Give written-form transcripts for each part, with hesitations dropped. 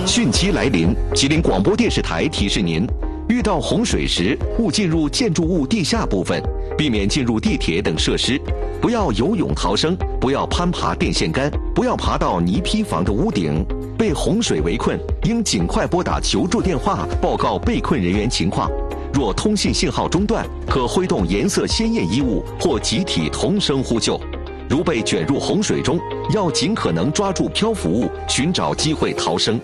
汛期来临，吉林广播电视台提示您：遇到洪水时，勿进入建筑物地下部分，避免进入地铁等设施，不要游泳逃生，不要攀爬电线杆，不要爬到泥坯房的屋顶。被洪水围困，应尽快拨打求助电话，报告被困人员情况。若通信信号中断，可挥动颜色鲜艳衣物或集体同声呼救。如被卷入洪水中，要尽可能抓住漂浮物，寻找机会逃生。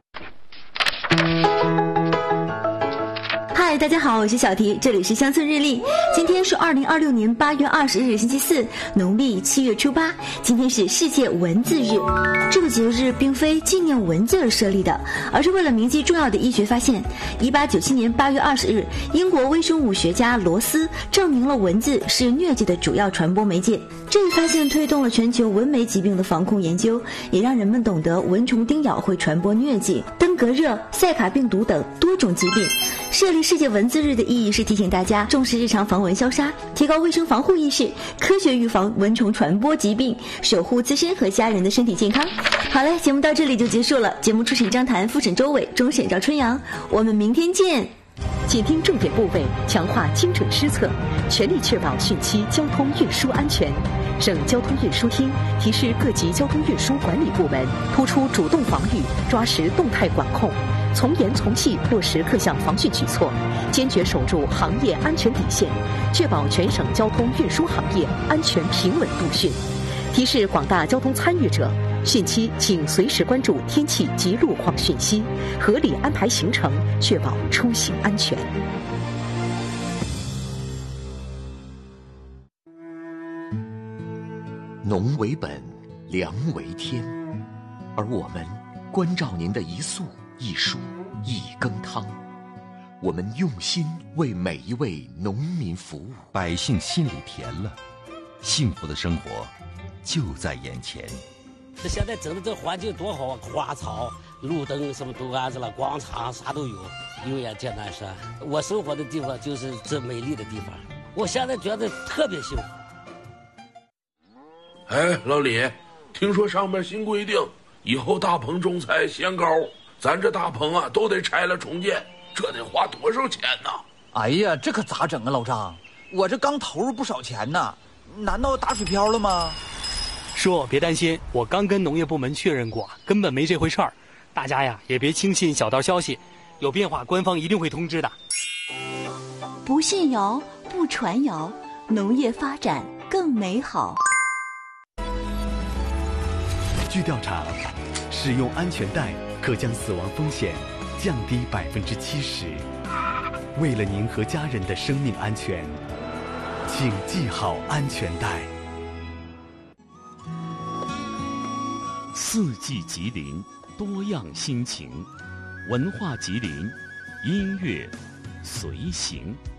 嗨，大家好，我是小提，这里是乡村日历。今天是2026年8月20日，星期四，农历7月初8。今天是世界文字日。这个节日并非纪念文字而设立的，而是为了铭记重要的医学发现。1897年8月20日，英国微生物学家罗斯证明了文字是疟疾的主要传播媒介。这一发现推动了全球蚊媒疾病的防控研究，也让人们懂得蚊虫叮咬会传播疟疾、登革热、塞卡病毒等多种疾病。设立世界文字日的意义是提醒大家重视日常防蚊消杀，提高卫生防护意识，科学预防蚊虫传播疾病，守护自身和家人的身体健康。好嘞，节目到这里就结束了。节目初审张谭，复审周伟，终审赵春阳。我们明天见。 紧盯重点部位，强化精准施策，全力确保汛期交通运输安全。省交通运输厅提示各级交通运输管理部门，突出主动防御，抓实动态管控，从严从细落实各项防汛举措，坚决守住行业安全底线，确保全省交通运输行业安全平稳度汛。提示广大交通参与者，汛期请随时关注天气及路况讯息，合理安排行程，确保出行安全。 农为本，粮为天，而我们关照您的一粟一蔬一羹汤，我们用心为每一位农民服务， 百姓心里甜了，幸福的生活就在眼前。 现在整的这环境多好啊，花草、路灯什么都安置了，广场啥都有，油盐电暖山。我生活的地方就是这美丽的地方，我现在觉得特别幸福。 哎，老李，听说上面新规定，以后大棚种菜限高，咱这大棚啊都得拆了重建，这得花多少钱呢？ 哎呀，这可咋整啊，老张？我这刚投入不少钱呢，难道打水漂了吗？ 叔，别担心，我刚跟农业部门确认过，根本没这回事儿。大家呀，也别轻信小道消息，有变化官方一定会通知的。 不信谣，不传谣，农业发展更美好。 据调查，使用安全带可将死亡风险降低70%。为了您和家人的生命安全，请系好安全带。 四季吉林，多样心情，文化吉林，音乐随行。